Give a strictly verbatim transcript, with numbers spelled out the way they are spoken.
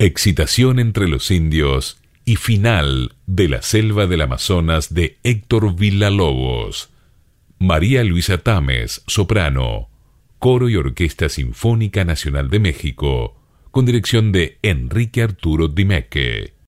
Excitación entre los indios y final de La selva del Amazonas de Héctor Villalobos. María Luisa Tames, soprano. Coro y Orquesta Sinfónica Nacional de México, con dirección de Enrique Arturo Dimeque.